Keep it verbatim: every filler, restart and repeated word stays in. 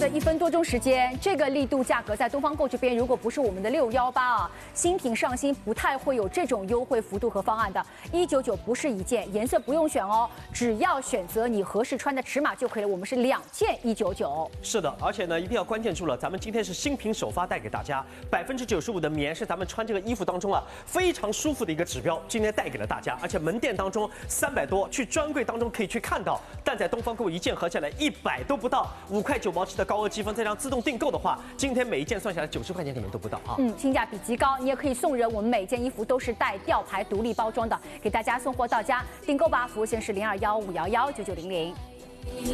的一分多钟时间，这个力度价格在东方购这边，如果不是我们的六幺八啊，新品上新不太会有这种优惠幅度和方案的。一九九不是一件，颜色不用选哦，只要选择你合适穿的尺码就可以了。我们是两件一九九。 是的，而且呢，一定要关键住了，咱们今天是新品首发带给大家，百分之九十五的棉是咱们穿这个衣服当中啊非常舒服的一个指标，今天带给了大家。而且门店当中三百多，去专柜当中可以去看到，但在东方购一件合下来一百都不到，五块九毛七的高额积分，再让自动订购的话，今天每一件算下来九十块钱可能都不到啊。 嗯，性价比极高，你也可以送人。我们每件衣服都是带吊牌独立包装的，给大家送货到家，订购吧。服务线是零二幺五幺幺九九零零。